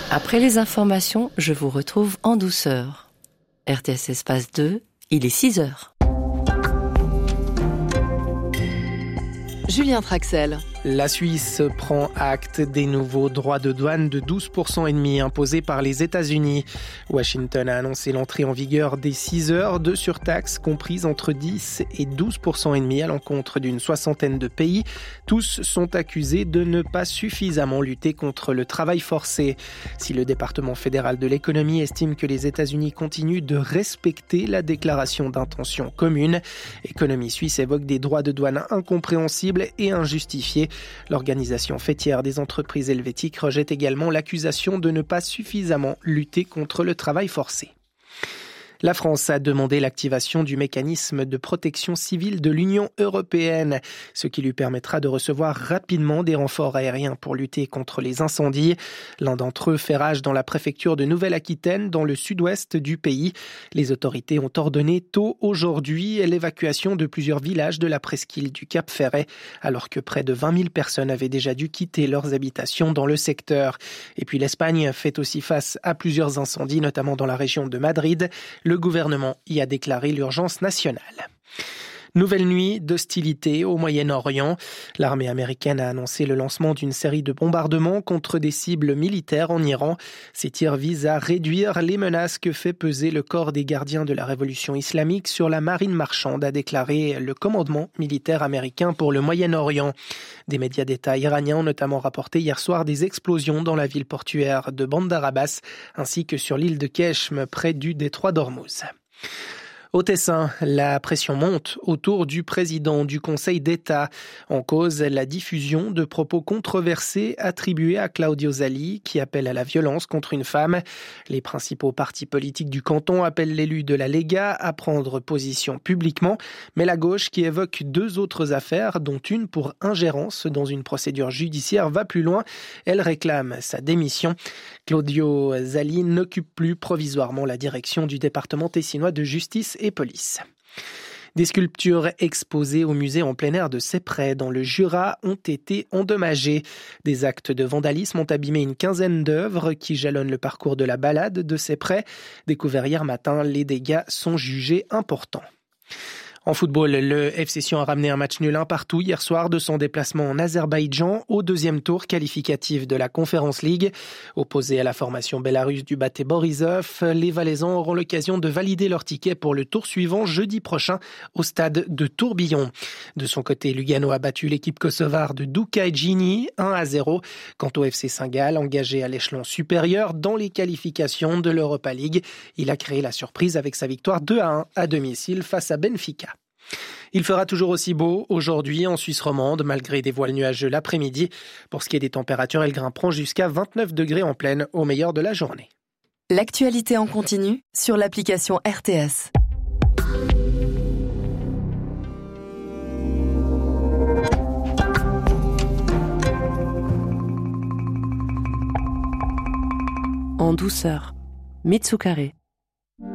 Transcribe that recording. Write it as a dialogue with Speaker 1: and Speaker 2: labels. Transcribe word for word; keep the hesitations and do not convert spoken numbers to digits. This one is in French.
Speaker 1: Après les informations, je vous retrouve en douceur. R T S Espace deux, il est six heures.
Speaker 2: Julien Traxel.
Speaker 3: La Suisse prend acte des nouveaux droits de douane de douze pour cent et demi imposés par les États-Unis. Washington a annoncé l'entrée en vigueur des six heures de surtaxe comprises entre dix et douze pour cent et demi à l'encontre d'une soixantaine de pays. Tous sont accusés de ne pas suffisamment lutter contre le travail forcé. Si le département fédéral de l'économie estime que les États-Unis continuent de respecter la déclaration d'intention commune, Économie Suisse évoque des droits de douane incompréhensibles et injustifiés. L'organisation fêtière des entreprises helvétiques rejette également l'accusation de ne pas suffisamment lutter contre le travail forcé. La France a demandé l'activation du mécanisme de protection civile de l'Union européenne, ce qui lui permettra de recevoir rapidement des renforts aériens pour lutter contre les incendies. L'un d'entre eux fait rage dans la préfecture de Nouvelle-Aquitaine, dans le sud-ouest du pays. Les autorités ont ordonné tôt aujourd'hui l'évacuation de plusieurs villages de la presqu'île du Cap-Ferret, alors que près de vingt mille personnes avaient déjà dû quitter leurs habitations dans le secteur. Et puis l'Espagne fait aussi face à plusieurs incendies, notamment dans la région de Madrid. Le gouvernement y a déclaré l'urgence nationale. Nouvelle nuit d'hostilité au Moyen-Orient. L'armée américaine a annoncé le lancement d'une série de bombardements contre des cibles militaires en Iran. Ces tirs visent à réduire les menaces que fait peser le corps des gardiens de la révolution islamique sur la marine marchande, a déclaré le commandement militaire américain pour le Moyen-Orient. Des médias d'État iraniens ont notamment rapporté hier soir des explosions dans la ville portuaire de Bandar Abbas, ainsi que sur l'île de Keshm, près du détroit d'Ormuz. Au Tessin, la pression monte autour du président du Conseil d'État. En cause, la diffusion de propos controversés attribués à Claudio Zali, qui appelle à la violence contre une femme. Les principaux partis politiques du canton appellent l'élu de la Lega à prendre position publiquement, mais la gauche, qui évoque deux autres affaires, dont une pour ingérence dans une procédure judiciaire, va plus loin. Elle réclame sa démission. Claudio Zali n'occupe plus provisoirement la direction du département tessinois de justice et police. Des sculptures exposées au musée en plein air de Sepprey, dans le Jura, ont été endommagées. Des actes de vandalisme ont abîmé une quinzaine d'œuvres qui jalonnent le parcours de la balade de Sepprey. Découvert hier matin, les dégâts sont jugés importants. En football, le F C Sion a ramené un match nul un partout hier soir de son déplacement en Azerbaïdjan au deuxième tour qualificatif de la Conference League. Opposés à la formation bélarusse du Bate Borisov, les Valaisans auront l'occasion de valider leur ticket pour le tour suivant jeudi prochain au stade de Tourbillon. De son côté, Lugano a battu l'équipe kosovare de Duka Gini un à zéro. Quant au F C Saint-Gall, engagé à l'échelon supérieur dans les qualifications de l'Europa League, il a créé la surprise avec sa victoire deux à un à domicile face à Benfica. Il fera toujours aussi beau aujourd'hui en Suisse romande, malgré des voiles nuageux l'après-midi. Pour ce qui est des températures, elles grimperont jusqu'à vingt-neuf degrés en pleine au meilleur de la journée.
Speaker 2: L'actualité en continu sur l'application R T S.
Speaker 1: En douceur, Mitsukare.